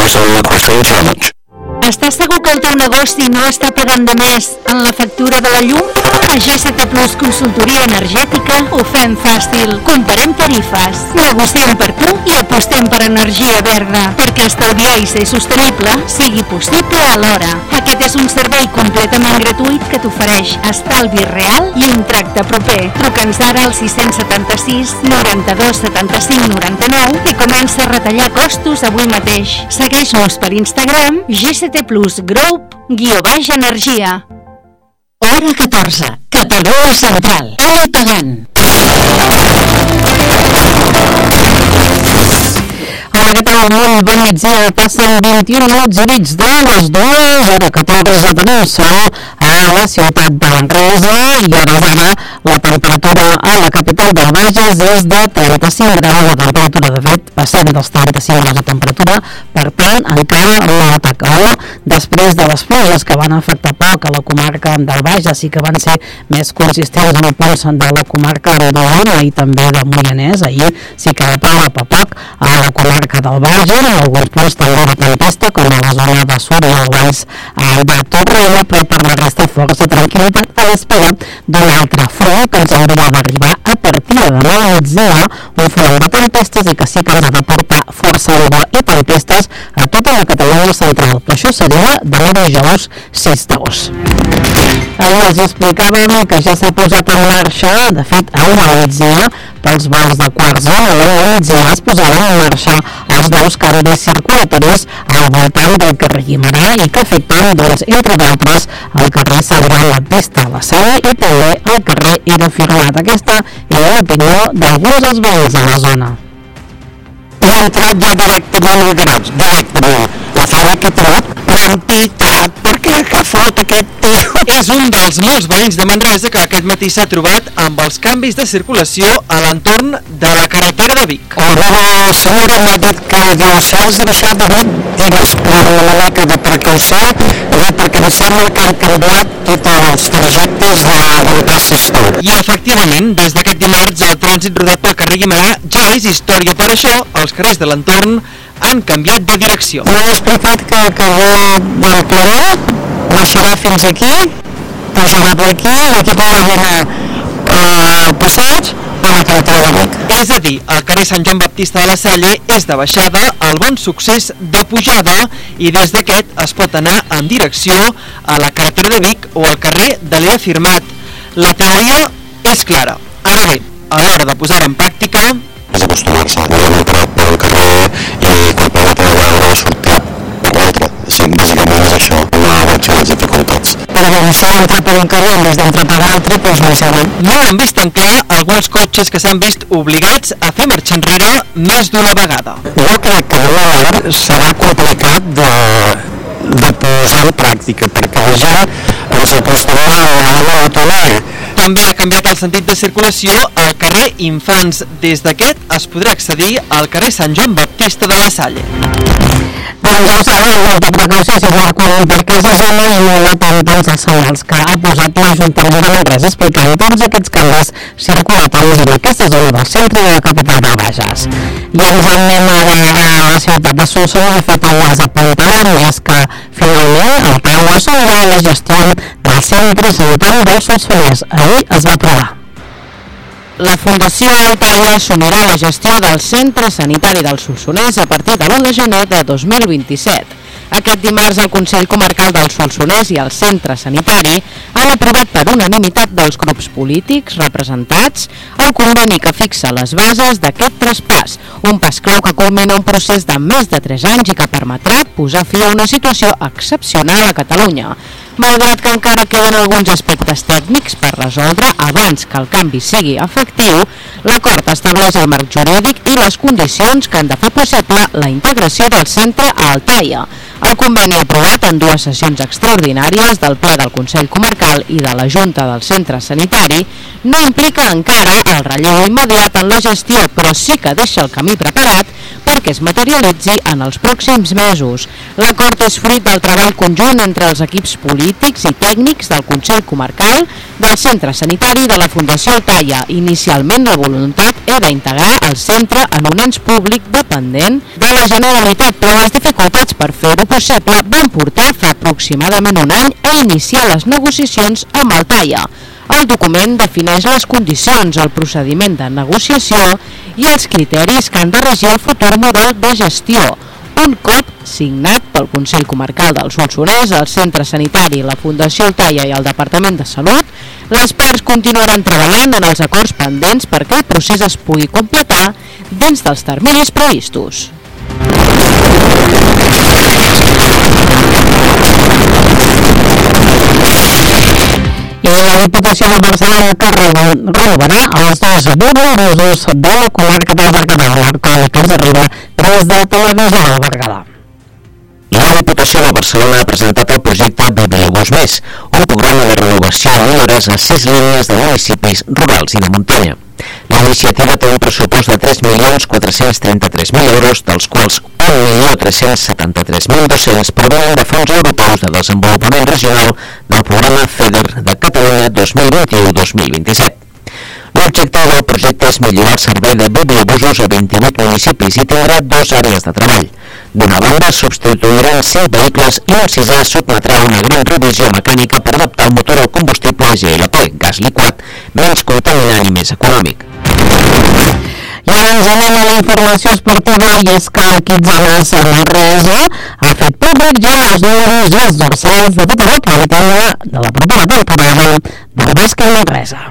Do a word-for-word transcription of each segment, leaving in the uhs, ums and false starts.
is a request for your challenge. Estàs segur que el teu negoci no està pagant de més en la factura de la llum? A G S T Plus Consultoria Energètica ho fem fàcil. Comparem tarifes, negociem per tu i apostem per energia verda, perquè estalviar i ser sostenible sigui possible alhora. Aquest és un servei completament gratuït que t'ofereix estalvi real i un tracte proper. Truca'ns ara al sis set sis, noranta-dos, setanta-cinc, noranta-nou i comença a retallar costos avui mateix. Segueix-nos per Instagram, G S T Plus Group, guió baix energia. Hora catorze, Catalunya Central, L Pagant. Hola, què tal? Molt bon migdia. Passen vint-i-un minuts i mig de les dues, hora catorze de el sol a la ciutat de Manresa, i hora d'ara la temperatura a la capital del Bages és de trenta-cinc graus de temperatura. De fet, passem dels trenta-cinc graus de temperatura, per tant, encara la tacada, després de les pluges que van afectar poc a la comarca del Bages i que van ser més consistents en el pols de la comarca d'Osona i també de Moianès. Ahir sí que va ploure poc a la comarca del Bages, en alguns punts també de tempesta, com a la zona de Súria o abans de Torrella, però per la resta força tranquil·litat a l'espera d'un altre front que ens hauria d'arribar a partir de demà al migdia, un front de tempestes i que sí que ens ha de portar força aigua i tempestes a tota la Catalunya central, però això seria demà dijous sis d'agost. Ahir els explicàvem que ja s'ha posat en marxa, de fet, a una migdia, pels vols de quarts d'hora a la migdia es posaven en marxa els nous canvis circulatoris al voltant del carrer Guimerà i que afecten, doncs, entre d'altres, el carrer Salvant Baptista a la Sala i també el carrer Era Firmat. Aquesta era l'opinió d'alguns dels veïns de la zona. He entrat ja directament al garatge, directament. La farà que trob, quantitat, perquè que fot aquest tio. És un dels molts veïns de Manresa que aquest matí s'ha trobat amb els canvis de circulació a l'entorn de la carretera de Vic. La senyora m'ha dit que això has de baixar de Vic, digues, per una mica de precaució, perquè em sembla que han canviat tots els trajectes del Passistor. I efectivament, des d'aquest dimarts el trànsit rodat pel carrer Guimerà ja és història. Per això, els carrers de l'entorn han canviat de direcció. M'ha explicat que el carrer del Claró baixarà fins aquí, passarà per aquí, i aquí podrà anar al passeig a la carretera de Vic. És a dir, el carrer Sant Joan Baptista de la Salle és de baixada, el Bon Succés de pujada, i des d'aquest es pot anar en direcció a la carretera de Vic o al carrer de l'Era Firmat. La teoria és clara. Ara bé, a l'hora de posar en pràctica, És acostumar-se, no hem entrat pel carrer i quan per l'altra vegada sortir per l'altra. Sí, bàsicament és això, no vaig a les dificultats. Però bé, això d'entrar per un carrer en vez d'entrar per l'altre, doncs no sé. no han vist en clar alguns cotxes que s'han vist obligats a fer marxa enrere més d'una vegada. Jo crec que ara serà complicat de, de posar en pràctica, perquè la gent ens acostumava a l'automòbil. També ha canviat el sentit de circulació al carrer Infants. Des d'aquest es podrà accedir al carrer Sant Joan Baptista de la Salle. Doncs ja ho sabeu, molta precaució si circulen per aquesta zona i no anar tant els senyals que ha posat l'Ajuntament de Manresa explicant tots aquests canvis circulatoris en aquesta zona del centre de la capital del Bages. I ens anem ara a la ciutat de Solsona. De fet, les apuntaven, i és que finalment el Taula assumirà la gestió del centre sanitari del Solsonès. Ahir es va aprovar. La Fundació Altaia assumirà la gestió del Centre Sanitari del Solsonès a partir de l'u de gener de dos mil vint-i-set. Aquest dimarts el Consell Comarcal del Solsonès i el Centre Sanitari han aprovat per unanimitat dels grups polítics representats el conveni que fixa les bases d'aquest traspàs, un pas clau que culmina un procés de més de tres anys i que permetrà posar fi a una situació excepcional a Catalunya. Malgrat que encara queden alguns aspectes tècnics per resoldre abans que el canvi sigui efectiu, l'acord estableix el marc jurídic i les condicions que han de fer possible la integració del centre a Altaia. El conveni aprovat en dues sessions extraordinàries del ple del Consell Comarcal i de la Junta del Centre Sanitari no implica encara el relleu immediat en la gestió, però sí que deixa el camí preparat perquè es materialitzi en els pròxims mesos. L'acord és fruit del treball conjunt entre els equips polítics i tècnics del Consell Comarcal, del Centre Sanitari i de la Fundació Altaia. Inicialment la voluntat era integrar el centre en un ens públic dependent de la Generalitat, però les dificultats per fer-ho possible van portar fa aproximadament un any a iniciar les negociacions amb Altaia. El document defineix les condicions, el procediment de negociació i els criteris que han de regir el futur model de gestió. Un cop signat pel Consell Comarcal del Solsonès, el Centre Sanitari, la Fundació Altaia i el Departament de Salut, les parts continuaran treballant en els acords pendents perquè el procés es pugui completar dins dels terminis previstos. I la Diputació de Barcelona que renovarà els dos bibliobusos de la comarca del Berguedà, l'arcol que ens arriba des de Televisió del Berguedà. La Diputació de Barcelona ha presentat el projecte Bibliobús Més, un programa de renovació de millores a sis línies de municipis rurals i de muntanya. La iniciativa té un pressupost de tres milions quatre-cents trenta-tres mil euros, dels quals un milió tres-cents setanta-tres mil dos-cents provenen de fons europeus de desenvolupament regional del programa FEDER de Catalunya dos mil vint-i-u dos mil vint-i-set. L'objectiu del projecte és millorar el servei de bibliobusos a vint-i-vuit municipis i tindrà dues àrees de treball. D'una banda, substituiran cinc vehicles i un sisè sotmetrà una gran revisió mecànica per adaptar el motor al combustible G L P, gas liquat, menys contaminant i més econòmic. I ara ens anem a la informació esportiva, i és que el Quitzanes Manresa ha fet públic ja els números i els dorsals de tota la plantilla de la propera temporada del bàsquet Manresa.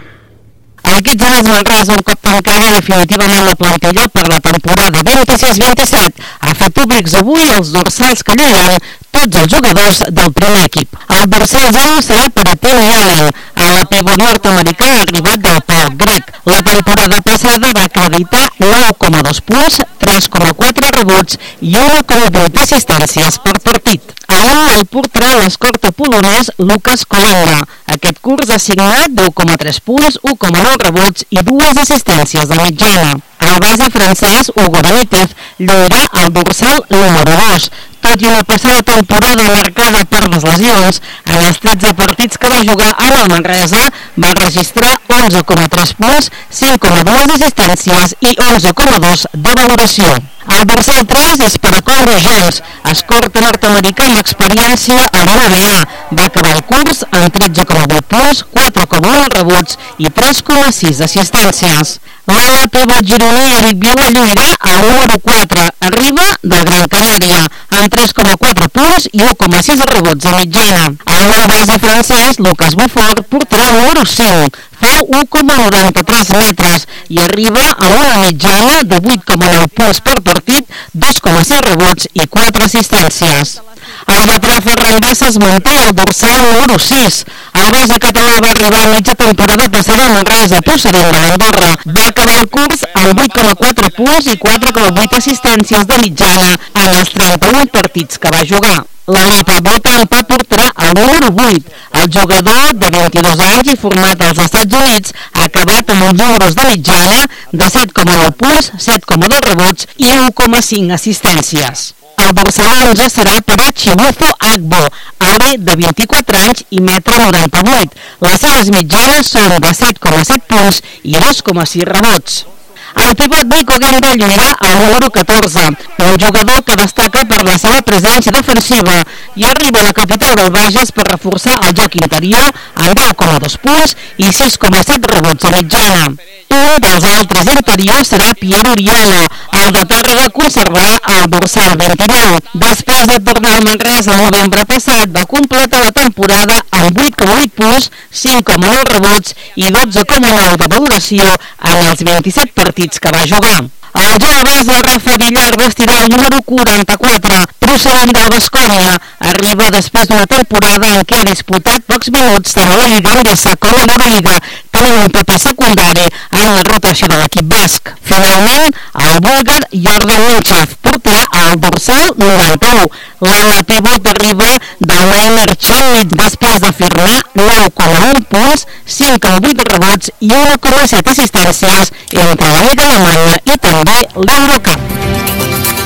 El Quitzanes Manresa, un cop tancada definitivament la plantilla per la temporada vint-i-sis vint-i-set, ha fet públics avui els dorsals que lliuran tots els jugadors del primer equip. El dorsal zero serà per a Tony Allen, a la pivot nord-americà arribat del Pau grec. La temporada passada va acreditar nou coma dos punts, tres coma quatre rebuts i un coma vint assistències per partit. Allen el portarà l'escorta polonès Lucas Colonna. Aquest curs ha signat deu coma tres punts, un coma nou rebuts i dues assistències de mitjana. El base francès Hugo Benítez lluirà el dorsal número dos. Tot i una passada temporada marcada per les lesions, en els tretze partits que va jugar a la Manresa va registrar onze coma tres punts, cinc coma dos assistències i onze coma dos de valoració. El dorsal tres és per a Corey Jones, escorta nord-americà amb experiència a l'N B A. Va acabar el curs amb tretze coma vuit punts, quatre coma un rebuts i tres coma sis assistències. L'ala pivot gironí Eric Vila lluirà al número quatre, arriba de Gran Canària, amb tres coma quatre punts i un coma sis rebuts de mitjana. El nou base francès Lucas Bufford portarà el número cinc, fa un coma noranta-tres metres i arriba a una mitjana de vuit coma nou punts per partit, dos coma sis rebuts i quatre assistències. El veterà Ferran Bassa es manté el dorsal número sis. El base català va arribar a mitja temporada passada a Manresa, procedent de l'Andorra. Va acabar el curs amb vuit coma quatre punts i quatre coma vuit assistències de mitjana en els trenta-un partits que va jugar. L'ala Pablo Tampa portarà el número vuit. El jugador de vint-i-dos anys i format als Estats Units ha acabat amb uns números de mitjana de set coma nou punts, set coma dos rebuts i un coma cinc assistències. El dorsal onze serà per a Chibuzo Agbo, ara de vint-i-quatre anys i metre noranta-vuit. Les seves mitjanes són de set coma set punts i dos coma sis rebots. El pivot Nico Guenda lluirà al número catorze, un jugador que destaca per la seva presència defensiva i arriba a la capital del Bages per reforçar el joc interior amb deu coma dos punts i sis coma set rebots a mitjana. Un dels altres interiors serà Pierre Oriola, el de Tàrrega conservarà el dorsal vint-i-nou. Després de tornar al Manresa el novembre passat, va completar la temporada amb vuit coma vuit punts, cinc coma nou rebots i dotze coma nou de valoració en els vint-i-set partits que va jugar. El jove base Rafa Villar vestirà el número quaranta-quatre, procedent del Baskonia. Arriba després d'una temporada en què ha disputat pocs minuts tant a la Lliga Endesa com a l'Eurolliga, tenint un paper secundari en la rotació de l'equip basc. Finalment, el búlgar Jordan Minchev portarà el dorsal noranta-u. L'ala pivot arriba del Neymar Chomit després de firmar nou coma un punts, cinc coma vuit rebots i un coma set assistències entre la Lliga Alemanya i també l'Eurocup.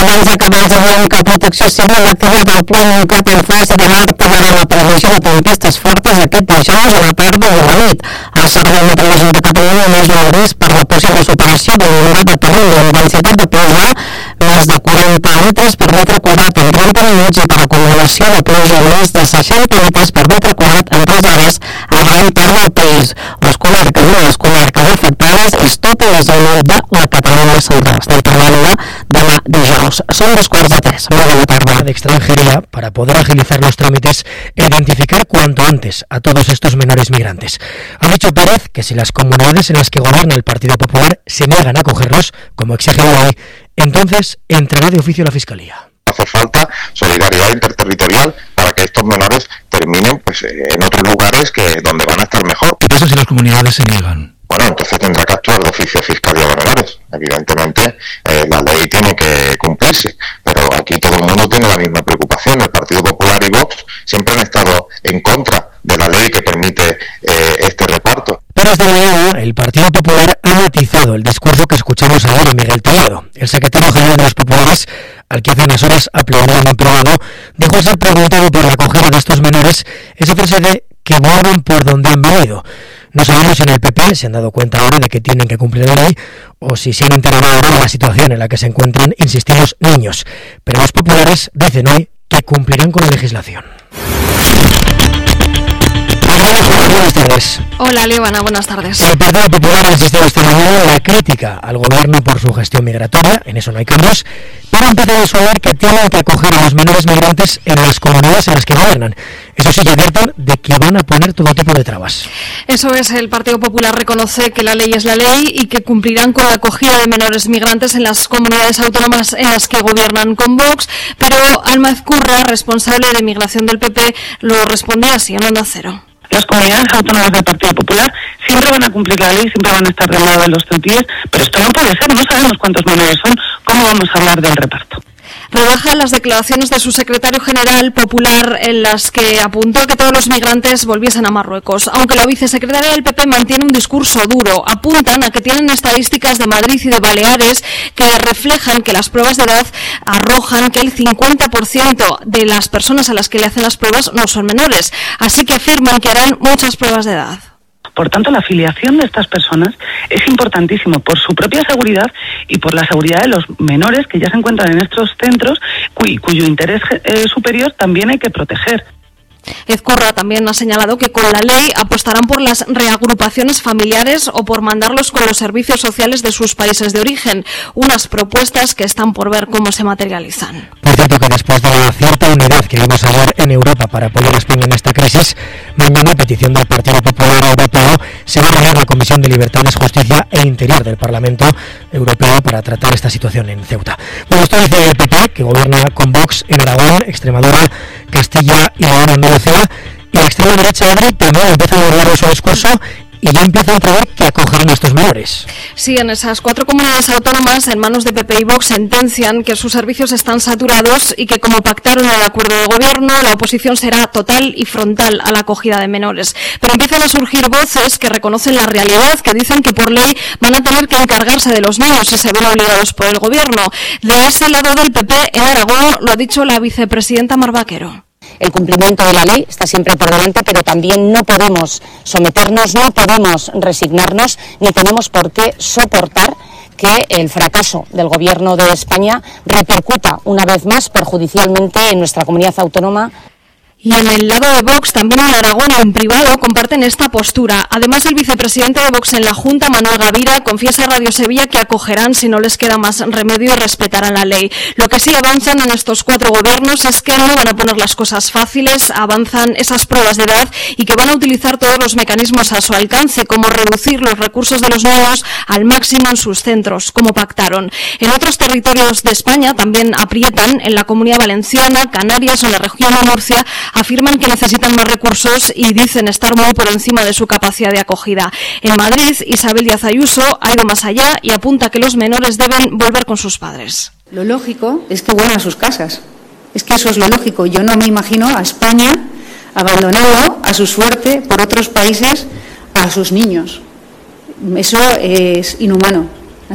abans d'acabar ja diem que Protecció Civil ha activat el pla unicat en fase de marca per a la previsió de tempestes fortes aquest dijous a la tarda i a la nit. El Servei Meteorològic de Catalunya no és l'avis per la possible superació del número de perill amb densitat de pluja més de quaranta litres per metre quadrat en trenta minuts i per acumulació de pluja més de seixanta litres per metre quadrat en tres hores a gran part del país. Les comarques i les comarques afectades és tota la zona de la Catalunya central. Estem parlant de demà dijous. Son dos quarts de tres. Muy buena tarde. De extranjería para poder agilizar los trámites e identificar cuanto antes a todos estos menores migrantes. Ha dicho Pérez que si las comunidades en las que gobierna el Partido Popular se niegan a acogerlos, como exige la ley, entonces entrará de oficio la Fiscalía. Hace falta solidaridad interterritorial para que estos menores terminen pues en otros lugares que donde van a estar mejor. ¿Qué pasa si las comunidades se niegan? Bueno, entonces tendrá que actuar de oficio Fiscalía de Menores. Evidentemente, eh, la ley tiene que cumplirse, pero aquí todo el mundo tiene la misma preocupación. El Partido Popular y Vox siempre han estado en contra de la ley que permite eh, este reparto. Pero esta mañana el Partido Popular ha matizado el discurso que escuchamos ahora de Miguel Tellado. El secretario general de los populares, al que hace unas horas aplaudieron en privado, dejó ser preguntado por la acogida de estos menores, es decirse de que vuelvan por donde han venido. No sabemos si en el P P se han dado cuenta ahora de que tienen que cumplir la ley o si se han enterado ahora de la situación en la que se encuentran, insistimos, niños. Pero los populares dicen hoy que cumplirán con la legislación. Buenas tardes. Hola, Líbana, buenas tardes. El Partido Popular ha insistido esta mañana en la crítica al gobierno por su gestión migratoria, en eso no hay cambios, pero empieza a disuadir que tienen que acoger a los menores migrantes en las comunidades en las que gobiernan. Eso sí, que advierten de que van a poner todo tipo de trabas. Eso es, el Partido Popular reconoce que la ley es la ley y que cumplirán con la acogida de menores migrantes en las comunidades autónomas en las que gobiernan con Vox, pero Alma Ezcurra, responsable de migración del P P, lo respondía así en Onda Cero. Las comunidades autónomas del Partido Popular siempre van a cumplir la ley, siempre van a estar del lado de los ceutíes, pero esto no puede ser, no sabemos cuántos menores son, ¿cómo vamos a hablar del reparto? Rebaja las declaraciones de su secretario general popular en las que apuntó que todos los migrantes volviesen a Marruecos. Aunque la vicesecretaria del P P mantiene un discurso duro, apuntan a que tienen estadísticas de Madrid y de Baleares que reflejan que las pruebas de edad arrojan que el cincuenta por ciento de las personas a las que le hacen las pruebas no son menores. Así que afirman que harán muchas pruebas de edad. Por tanto, la afiliación de estas personas es importantísimo por su propia seguridad y por la seguridad de los menores que ya se encuentran en estos centros cuy, cuyo interés eh, superior también hay que proteger. Ezcurra también ha señalado que con la ley apostarán por las reagrupaciones familiares o por mandarlos con los servicios sociales de sus países de origen, unas propuestas que están por ver cómo se materializan. Por cierto, que después de la cierta unidad que vimos ayer en Europa para apoyar a España en esta crisis, mañana, a petición del Partido Popular Europeo, se va a reunir la Comisión de Libertades, Justicia e Interior del Parlamento Europeo para tratar esta situación en Ceuta. Bueno, esto dice el P P, que gobierna con Vox en Aragón, Extremadura, Castilla y León, Andalucía, y la extrema derecha Adri también empieza a hablar de su discurso y ya empieza a entrever que acogerán a estos menores. Sí, en esas cuatro comunidades autónomas en manos de P P y Vox sentencian que sus servicios están saturados y que, como pactaron el acuerdo de gobierno, la oposición será total y frontal a la acogida de menores. Pero empiezan a surgir voces que reconocen la realidad, que dicen que por ley van a tener que encargarse de los niños si se ven obligados por el gobierno. De ese lado del P P en Aragón lo ha dicho la vicepresidenta Mar Vaquero. El cumplimiento de la ley está siempre por delante, pero también no podemos someternos, no podemos resignarnos, ni tenemos por qué soportar que el fracaso del Gobierno de España repercuta una vez más perjudicialmente en nuestra comunidad autónoma. Y en el lado de Vox, también en Aragón, en privado, comparten esta postura. Además, el vicepresidente de Vox en la Junta, Manuel Gavira, confiesa a Radio Sevilla que acogerán si no les queda más remedio y respetarán la ley. Lo que sí avanzan en estos cuatro gobiernos es que no van a poner las cosas fáciles, avanzan esas pruebas de edad y que van a utilizar todos los mecanismos a su alcance, como reducir los recursos de los niños al máximo en sus centros, como pactaron. En otros territorios de España también aprietan, en la Comunidad Valenciana, Canarias o en la región de Murcia, afirman que necesitan más recursos y dicen estar muy por encima de su capacidad de acogida. En Madrid, Isabel Díaz Ayuso ha ido más allá y apunta que los menores deben volver con sus padres. Lo lógico es que vuelvan a sus casas. Es que eso es lo lógico. Yo no me imagino a España abandonando a su suerte por otros países a sus niños. Eso es inhumano. Así que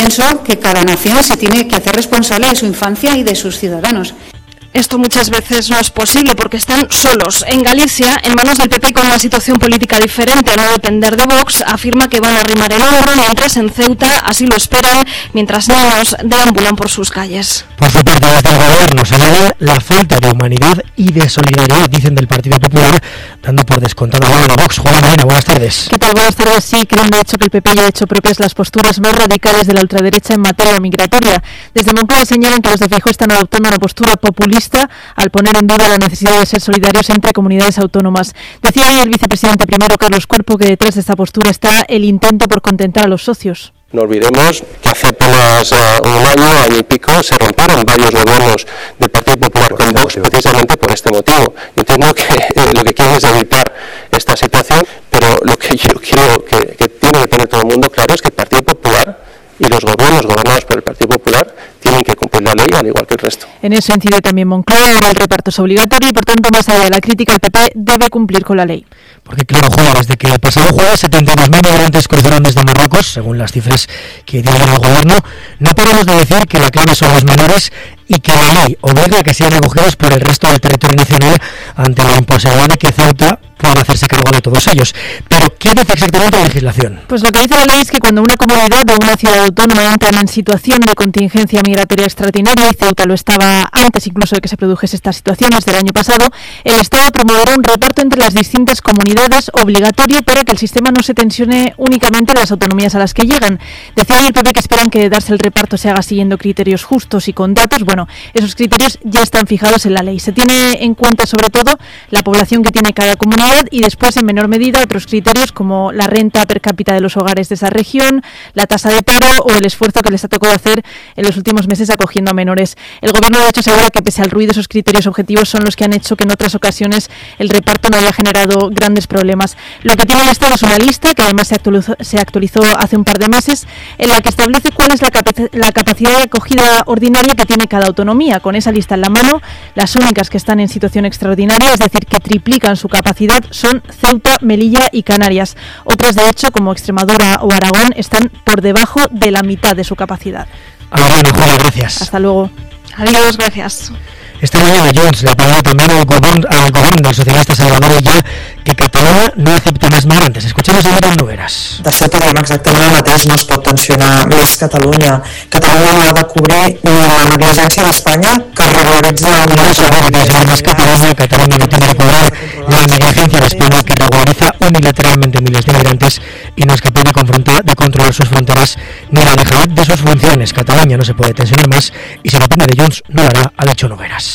pienso que cada nación se tiene que hacer responsable de su infancia y de sus ciudadanos. Esto muchas veces no es posible porque están solos. En Galicia, en manos del P P y con una situación política diferente a no depender de Vox, afirma que van a arrimar el hombro, mientras en Ceuta así lo esperan, mientras niños deambulan por sus calles. Por su parte, desde el gobierno señalan la falta de humanidad y de solidaridad, dicen del Partido Popular, dando por descontado a la Vox. Juan Marina, buenas tardes. ¿Qué tal? Buenas tardes. Sí, creen de hecho que el P P ya ha hecho propias las posturas más radicales de la ultraderecha en materia migratoria. Desde Moncloa señalan que los de Feijóo están adoptando una postura populista al poner en duda la necesidad de ser solidarios entre comunidades autónomas. Decía hoy el vicepresidente primero, Carlos Cuerpo, que detrás de esta postura está el intento por contentar a los socios. No olvidemos que hace apenas uh, un año, año y pico, se rompieron varios gobiernos del Partido Popular con Vox precisamente por este motivo. Yo entiendo que eh, lo que quieren es evitar esta situación, pero lo que yo quiero que, que tiene que tener todo el mundo claro es que el Partido Popular y los gobiernos gobernados por el Partido Popular tienen que cumplir la ley al igual que el resto. En eso incide también Moncloa, ahora el reparto es obligatorio y por tanto, más allá de la crítica, el P P debe cumplir con la ley. Porque claro, juega desde que el pasado jueves setenta y dos mil migrantes cruzaron desde Marruecos, según las cifras que dio el gobierno, no podemos de decir que la clave son los menores y que la ley obliga a que sean acogidos por el resto del territorio nacional ante la imposibilidad de que Ceuta pueda hacerse cargo de todos ellos. Pero, ¿qué dice exactamente la legislación? Pues lo que dice la ley es que cuando una comunidad o una ciudad autónoma entran en situación de contingencia migratoria extraordinaria, y Ceuta lo estaba antes incluso de que se produjese esta situación desde el año pasado, el Estado promoverá un reparto entre las distintas comunidades obligatorio para que el sistema no se tensione únicamente en las autonomías a las que llegan. Decía el P P que esperan que de darse el reparto se haga siguiendo criterios justos y con datos. Bueno, esos criterios ya están fijados en la ley. Se tiene en cuenta sobre todo la población que tiene cada comunidad y después en menor medida otros criterios como la renta per cápita de los hogares de esa región, la tasa de paro o el esfuerzo que les ha tocado hacer en los últimos meses acogiendo a menores. El gobierno de hecho asegura que pese al ruido esos criterios objetivos son los que han hecho que en otras ocasiones el reparto no haya generado grandes problemas. Lo que tiene el Estado es una lista que además se actualizó, se actualizó hace un par de meses en la que establece cuál es la, capac- la capacidad de acogida ordinaria que tiene cada autonomía. Con esa lista en la mano, las únicas que están en situación extraordinaria, es decir, que triplican su capacidad, son Ceuta, Melilla y Canarias. Otras, de hecho, como Extremadura o Aragón, están por debajo de la mitad de su capacidad. Ah, bueno, Julia, gracias. Hasta luego. Adiós, gracias. Esta mañana Junts le ha pagado también al gobierno, al gobierno del socialista Salvador Illa que Catalunya no acepta més migrantes. Escuchemos a Miriam Nogueras. De fet, diem exactament el mateix, no es pot tensionar més Catalunya. Catalunya no ha de cobrir la negligència d'Espanya que regularitza la migración. Además, Cataluña, Cataluña no tiene que cobrar la negligencia de España que regulariza unilateralmente miles de migrantes y no es capaz de confrontar, de controlar sus fronteras ni la legalidad de sus funciones. Cataluña no se puede tensionar más y si depende de Junts no lo hará, ha dicho Nogueras.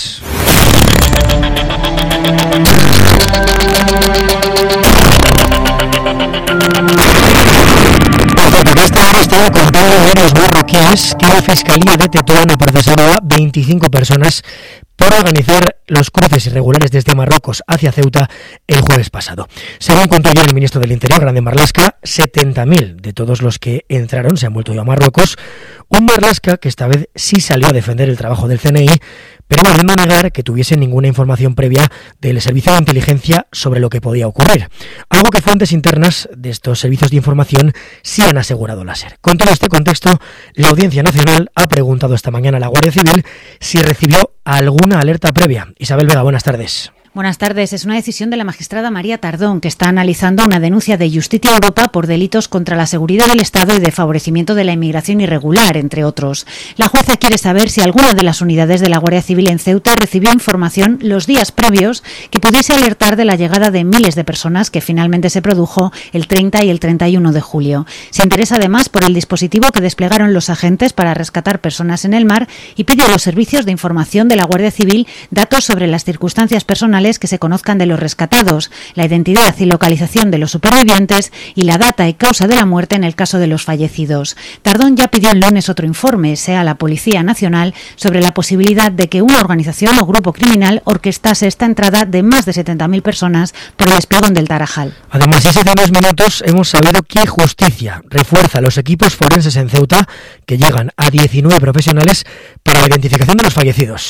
Porque esta hora estaba contando de los marroquíes que la Fiscalía detectó una procesada a veinticinco personas por organizar los cruces irregulares desde Marruecos hacia Ceuta el jueves pasado. Según contó ayer el ministro del Interior, Grande Marlaska, setenta mil de todos los que entraron se han vuelto ya a Marruecos. Un Marlaska que esta vez sí salió a defender el trabajo del C N I, pero volviendo a negar que tuviese ninguna información previa del servicio de inteligencia sobre lo que podía ocurrir. Algo que fuentes internas de estos servicios de información sí han asegurado la SER. Con todo este contexto, la Audiencia Nacional ha preguntado esta mañana a la Guardia Civil si recibió alguna alerta previa. Isabel Vega, buenas tardes. Buenas tardes. Es una decisión de la magistrada María Tardón, que está analizando una denuncia de Justicia Europa por delitos contra la seguridad del Estado y de favorecimiento de la inmigración irregular, entre otros. La jueza quiere saber si alguna de las unidades de la Guardia Civil en Ceuta recibió información los días previos que pudiese alertar de la llegada de miles de personas que finalmente se produjo el treinta y el treinta y uno de julio. Se interesa además por el dispositivo que desplegaron los agentes para rescatar personas en el mar y pide a los servicios de información de la Guardia Civil datos sobre las circunstancias personales que se conozcan de los rescatados, la identidad y localización de los supervivientes y la data y causa de la muerte en el caso de los fallecidos. Tardón ya pidió el lunes otro informe, sea a la Policía Nacional, sobre la posibilidad de que una organización o grupo criminal orquestase esta entrada de más de setenta mil personas por el espigón del Tarajal. Además, hace unos minutos hemos sabido que Justicia refuerza los equipos forenses en Ceuta, que llegan a diecinueve profesionales para la identificación de los fallecidos.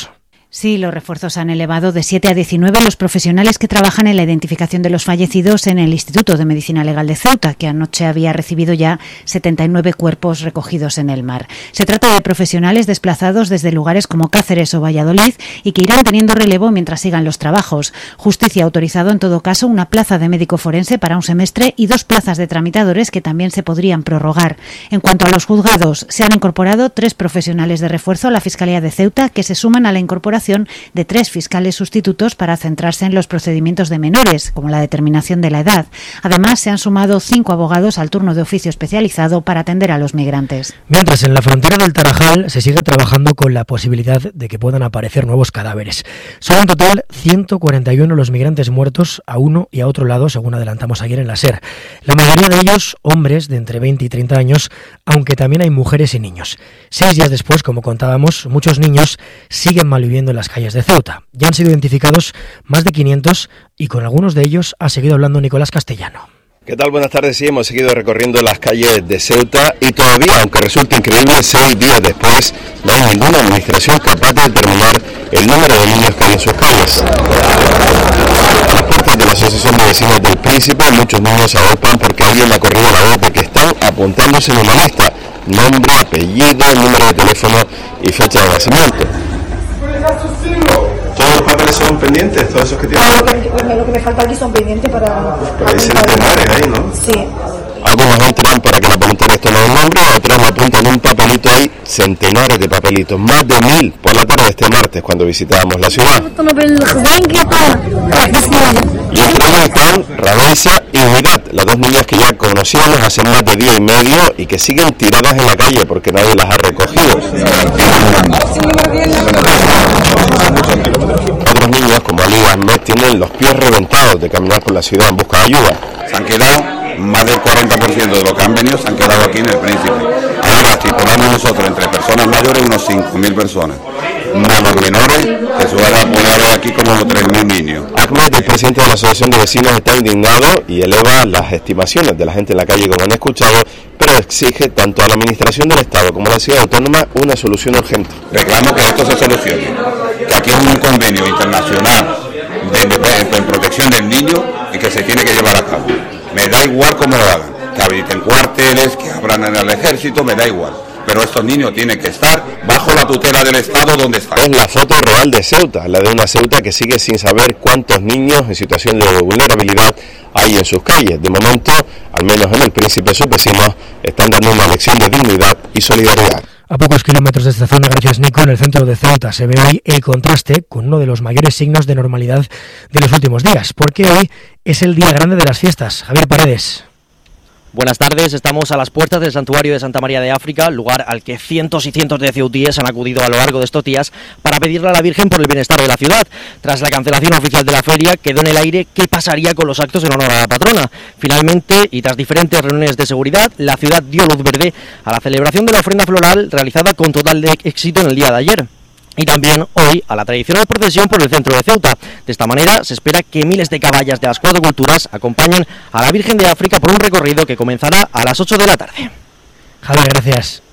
Sí, los refuerzos han elevado de siete a diecinueve los profesionales que trabajan en la identificación de los fallecidos en el Instituto de Medicina Legal de Ceuta, que anoche había recibido ya setenta y nueve cuerpos recogidos en el mar. Se trata de profesionales desplazados desde lugares como Cáceres o Valladolid y que irán teniendo relevo mientras sigan los trabajos. Justicia ha autorizado en todo caso una plaza de médico forense para un semestre y dos plazas de tramitadores que también se podrían prorrogar. En cuanto a los juzgados, se han incorporado tres profesionales de refuerzo a la Fiscalía de Ceuta que se suman a la incorporación de tres fiscales sustitutos para centrarse en los procedimientos de menores, como la determinación de la edad. Además, se han sumado cinco abogados al turno de oficio especializado para atender a los migrantes. Mientras, en la frontera del Tarajal se sigue trabajando con la posibilidad de que puedan aparecer nuevos cadáveres. Son en total ciento cuarenta y uno los migrantes muertos a uno y a otro lado, según adelantamos ayer en la SER. La mayoría de ellos hombres de entre veinte y treinta años, aunque también hay mujeres y niños. Seis días después, como contábamos, muchos niños siguen malviviendo en las calles de Ceuta. Ya han sido identificados más de quinientos y con algunos de ellos ha seguido hablando Nicolás Castellano. ¿Qué tal? Buenas tardes. Sí, hemos seguido recorriendo las calles de Ceuta y todavía, aunque resulta increíble, seis días después no hay ninguna administración capaz de determinar el número de niños que hay en sus calles. A las puertas de la Asociación de Vecinos del Príncipe, muchos niños agolpan porque alguien ha corrido la voz de que están apuntándose en una lista: nombre, apellido, número de teléfono y fecha de nacimiento. ¿Todos los papeles son pendientes? ¿Todos esos que tienen? No, lo que, lo que me falta aquí son pendientes para... Pero hay centenares ahí, ¿no? Sí. Algunos entran para que la voluntaria tome el nombre, otros le apuntan un papelito ahí, centenares de papelitos, más de mil por la tarde este martes cuando visitábamos la ciudad. Y entre ellos están Ravensa y Unidad, las dos niñas que ya conocíamos hace más de día y medio y que siguen tiradas en la calle porque nadie las ha recogido. Otros niños, como Ali Ahmed, tienen los pies reventados de caminar por la ciudad en busca de ayuda. Se han quedado, más del cuarenta por ciento de los que han venido se han quedado aquí en el Príncipe. Ahora estipulamos nosotros entre personas mayores unos cinco mil personas, más los menores, que suelen poner aquí como tres mil niños. Ahmed, el presidente de la Asociación de Vecinos, está indignado y eleva las estimaciones de la gente en la calle, como han escuchado, pero exige tanto a la Administración del Estado como a la Ciudad Autónoma una solución urgente. Reclamo que esto se solucione, que aquí hay un convenio internacional de, de, de, de protección del niño y que se tiene que llevar a cabo. Me da igual cómo lo hagan, que habiliten cuarteles, que abran en el ejército, me da igual. Pero estos niños tienen que estar bajo la tutela del Estado donde están. Es la foto real de Ceuta, la de una Ceuta que sigue sin saber cuántos niños en situación de vulnerabilidad hay en sus calles. De momento, al menos en el Príncipe, sus vecinos están dando una lección de dignidad y solidaridad. A pocos kilómetros de esta zona, gracias Nico, en el centro de Ceuta se ve hoy el contraste con uno de los mayores signos de normalidad de los últimos días, porque hoy es el día grande de las fiestas. Javier Paredes. Buenas tardes, estamos a las puertas del santuario de Santa María de África, lugar al que cientos y cientos de ceutíes han acudido a lo largo de estos días para pedirle a la Virgen por el bienestar de la ciudad. Tras la cancelación oficial de la feria, quedó en el aire qué pasaría con los actos en honor a la patrona. Finalmente, y tras diferentes reuniones de seguridad, la ciudad dio luz verde a la celebración de la ofrenda floral realizada con total de éxito en el día de ayer. Y también hoy a la tradicional procesión por el centro de Ceuta. De esta manera se espera que miles de caballas de las cuatro culturas acompañen a la Virgen de África por un recorrido que comenzará a las ocho de la tarde. Javier, gracias.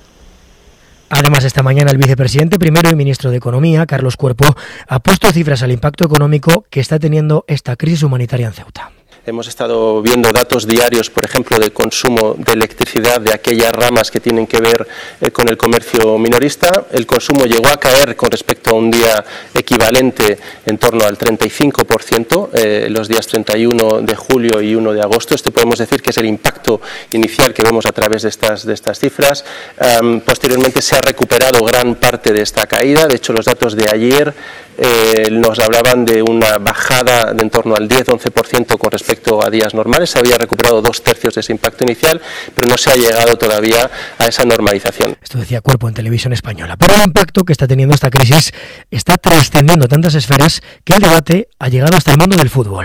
Además, esta mañana el vicepresidente primero y ministro de Economía, Carlos Cuerpo, ha puesto cifras al impacto económico que está teniendo esta crisis humanitaria en Ceuta. Hemos estado viendo datos diarios, por ejemplo, de consumo de electricidad de aquellas ramas que tienen que ver eh, con el comercio minorista. El consumo llegó a caer con respecto a un día equivalente en torno al treinta y cinco por ciento, eh, los días treinta y uno de julio y uno de agosto. Este podemos decir que es el impacto inicial que vemos a través de estas, de estas cifras. Um, posteriormente se ha recuperado gran parte de esta caída. De hecho, los datos de ayer eh, nos hablaban de una bajada de en torno al diez a once por ciento con respecto a días normales. Se había recuperado dos tercios de ese impacto inicial, pero no se ha llegado todavía a esa normalización. Esto decía Cuerpo en Televisión Española. Pero el impacto que está teniendo esta crisis está trascendiendo tantas esferas que el debate ha llegado hasta el mundo del fútbol.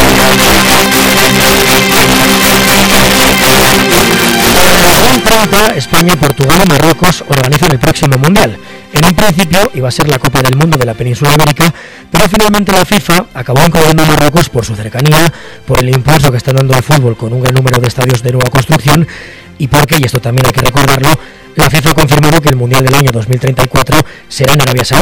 En treinta, España, Portugal y Marruecos organizan el próximo Mundial. En un principio iba a ser la Copa del Mundo de la Península Ibérica, pero finalmente la FIFA acabó incluyendo a Marruecos por su cercanía, por el impulso que están dando al fútbol con un gran número de estadios de nueva construcción y porque, y esto también hay que recordarlo, la FIFA ha confirmado que el Mundial del año dos mil treinta y cuatro será en Arabia Saudí.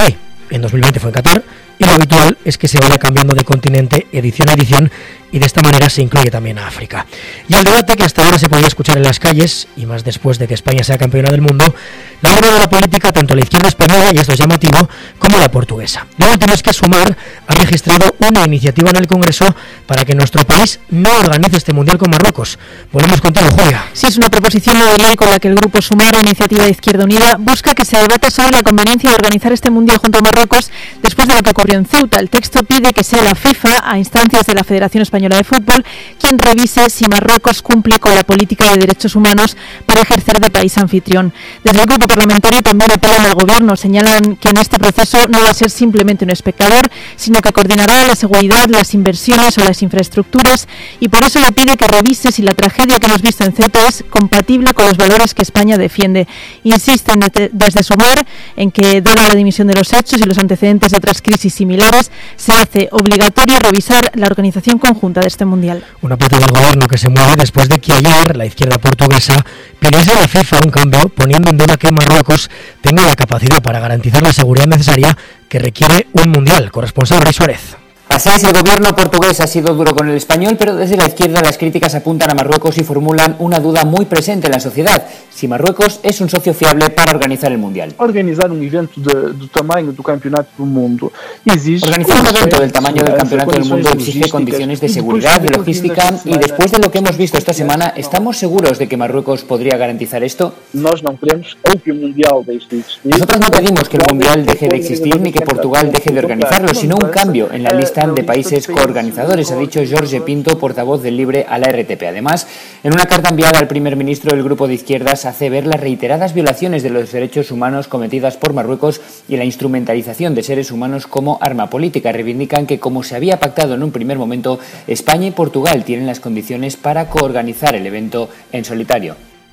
en dos mil veinte fue en Qatar, y lo habitual es que se vaya cambiando de continente edición a edición, y de esta manera se incluye también a África. Y el debate que hasta ahora se podía escuchar en las calles, y más después de que España sea campeona del mundo, la hora de la política, tanto la izquierda española, y esto es llamativo, como la portuguesa. Lo último es que Sumar ha registrado una iniciativa en el Congreso para que nuestro país no organice este Mundial con Marruecos. Volvemos contigo, Julia. Sí, es una proposición de ley con la que el Grupo Sumar, Iniciativa de Izquierda Unida, busca que se debata sobre la conveniencia de organizar este Mundial junto a Marruecos después de lo que ocurrió en Ceuta. El texto pide que sea la FIFA, a instancias de la Federación Española de Fútbol, quien revise si Marruecos cumple con la política de derechos humanos para ejercer de país anfitrión. Desde el grupo parlamentario también apelan al gobierno, señalan que en este proceso no va a ser simplemente un espectador, sino que coordinará la seguridad, las inversiones o las infraestructuras, y por eso le pide que revise si la tragedia que hemos visto en Ceuta es compatible con los valores que España defiende. Insisten desde Sumar en que, dada la dimisión de los hechos y los antecedentes de otras crisis similares, se hace obligatorio revisar la organización conjunta de este Mundial. Una parte del gobierno que se mueve después de que ayer la izquierda portuguesa pidiese a la FIFA un cambio, poniendo en duda que Marruecos tenga la capacidad para garantizar la seguridad necesaria que requiere un Mundial. Corresponsal Rey Suárez. Así es, el gobierno portugués ha sido duro con el español, pero desde la izquierda las críticas apuntan a Marruecos y formulan una duda muy presente en la sociedad: si Marruecos es un socio fiable para organizar el Mundial. Organizar un evento de, de tamaño del Campeonato del Mundo exige... Organizar un evento del tamaño del Campeonato del Mundo exige condiciones de seguridad, de logística, y después de lo que hemos visto esta semana, ¿estamos seguros de que Marruecos podría garantizar esto? Nosotros no queremos que el Mundial deje de existir. Nosotros no pedimos que el Mundial deje de existir ni que Portugal deje de organizarlo, sino un cambio en la lista de países coorganizadores, ha dicho Jorge Pinto, portavoz del Libre, a la R T P. Además, en una carta enviada al primer ministro, el grupo de izquierdas hace ver las reiteradas violaciones de los derechos humanos cometidas por Marruecos y la instrumentalización de seres humanos como arma política. Reivindican que, como se había pactado en un primer momento, España y Portugal tienen las condiciones para coorganizar el evento en solitario.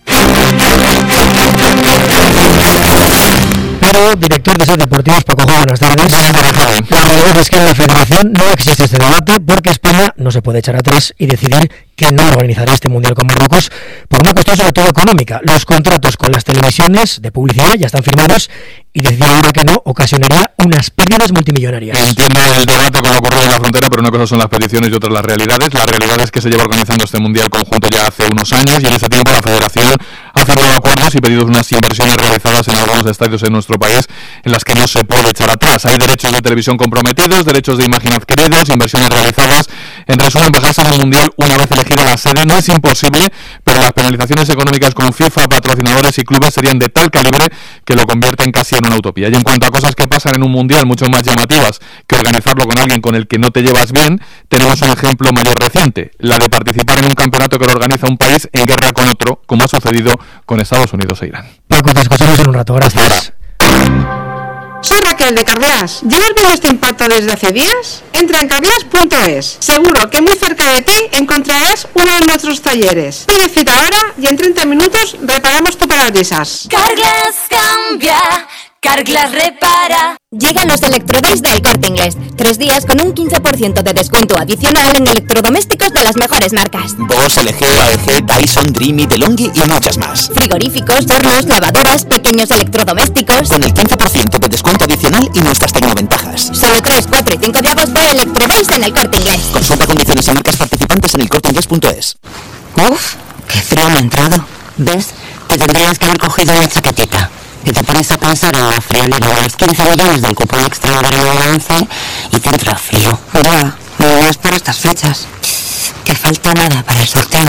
Pero, director de Ser Deportivos, Paco Juan, buenas tardes. La realidad es que en la Federación no existe este debate porque España no se puede echar atrás y decidir que no organizará este Mundial con Marruecos por una cuestión sobre todo económica. Los contratos con las televisiones de publicidad ya están firmados y decir ahora que no ocasionaría unas pérdidas multimillonarias. Entiendo el debate como ocurrido en la frontera, pero una cosa son las peticiones y otras las realidades. La realidad es que se lleva organizando este Mundial conjunto ya hace unos años y en ese tiempo la Federación ha firmado acuerdos y pedido unas inversiones realizadas en algunos estadios en nuestro país en las que no se puede echar atrás. Hay derechos de televisión comprometidos, derechos de imagen adquiridos, inversiones realizadas. En resumen, pasarse en el Mundial una vez elegida la sede no es imposible, pero las penalizaciones económicas con FIFA, patrocinadores y clubes serían de tal calibre que lo convierten casi en una utopía. Y en cuanto a cosas que pasan en un Mundial mucho más llamativas que organizarlo con alguien con el que no te llevas bien, tenemos un ejemplo mayor reciente, la de participar en un campeonato que lo organiza un país en guerra con otro, como ha sucedido con Estados Unidos e Irán. Paco, te escuchamos en un rato, gracias. Soy Raquel de Carglass. ¿Llevas viendo este impacto desde hace días? Entra en carglass punto es. Seguro que muy cerca de ti encontrarás uno de nuestros talleres. Pide cita ahora y en treinta minutos reparamos tu parabrisas. Carglass cambia, Carglass repara. Llegan los Electrodays del Corte Inglés. Tres días con un quince por ciento de descuento adicional en electrodomésticos de las mejores marcas. Bosch, L G, A E G, Dyson, Dreamy, DeLonghi y muchas más. Frigoríficos, hornos, lavadoras, pequeños electrodomésticos. Con el quince por ciento de descuento adicional y nuestras tecnoventajas. Solo tres, cuatro y cinco de agosto Electrodays en el Corte Inglés. Consulta condiciones y marcas participantes en el corte inglés punto es. Uf, qué frío me ha entrado. ¿Ves? Te tendrías que haber cogido una chaquetita. Y te pones a pensar en la friolera de los quince millones del cupón extra de la once y te entra frío. Ya, no es por estas fechas. Que falta nada para el sorteo.